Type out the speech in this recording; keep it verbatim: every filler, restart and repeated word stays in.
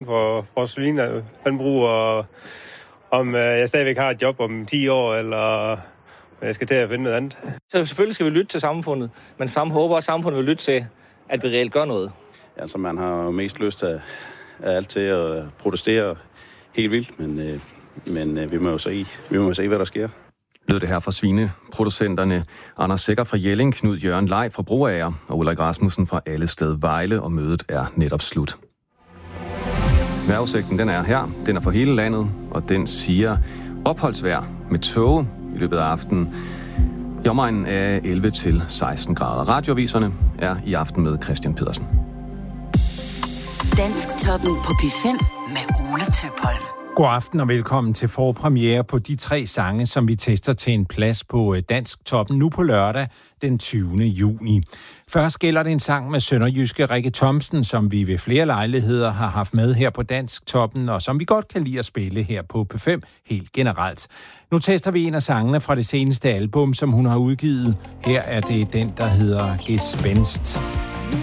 for porcelinlandbrug, og om øh, jeg stadigvæk har et job om ti år, eller jeg skal til at finde noget andet. Så selvfølgelig skal vi lytte til samfundet, men sammen håber også, at samfundet vil lytte til, at vi reelt gør noget. Altså, man har mest lyst til af alt til at protestere helt vildt, men, øh, men øh, vi må jo se, vi må se, hvad der sker. Lød det her fra svineproducenterne Anders Sækker fra Jelling, Knud Jørgen Lej fra Broager og Ulrik Rasmussen fra Allested Vejle, og mødet er netop slut. Vejrudsigten den er her, den er for hele landet, og den siger opholdsvejr med tåge i løbet af aftenen. I omegnen af elleve til seksten grader. Radioaviserne er i aften med Christian Pedersen. Dansktoppen på P fem med Ole Tøpholm. God aften og velkommen til forpremiere på de tre sange, som vi tester til en plads på Dansktoppen nu på lørdag den tyvende juni. Først gælder det en sang med sønderjyske Rikke Thomsen, som vi ved flere lejligheder har haft med her på Dansktoppen, og som vi godt kan lide at spille her på P fem helt generelt. Nu tester vi en af sangene fra det seneste album, som hun har udgivet. Her er det den, der hedder Gespenst.